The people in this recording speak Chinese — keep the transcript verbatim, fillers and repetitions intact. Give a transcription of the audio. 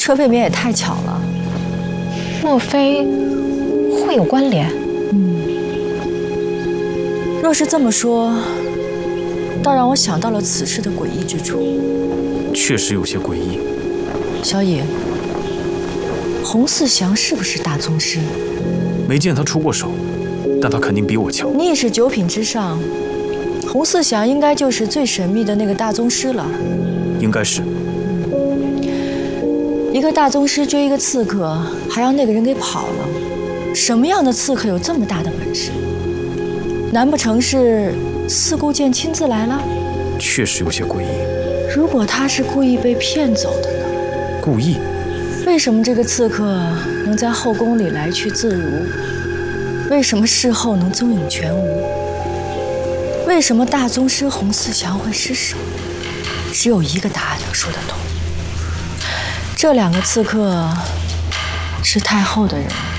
这未免也太巧了。 莫非会有关联？ 嗯，若是这么说，倒让我想到了此事的诡异之处。 确实有些诡异。 小野，洪四祥是不是大宗师？ 没见他出过手，但他肯定比我强。 你已是九品之上，洪四祥应该就是最神秘的那个大宗师了。 应该是。 一个大宗师追一个刺客，还让那个人给跑了。什么样的刺客有这么大的本事？难不成是四顾剑亲自来了？ 确实有些诡异。 如果他是故意被骗走的呢？ 故意？ 为什么这个刺客能在后宫里来去自如？为什么事后能踪影全无？为什么大宗师洪四祥会失手？只有一个答案能说得通。这两个刺客是太后的人。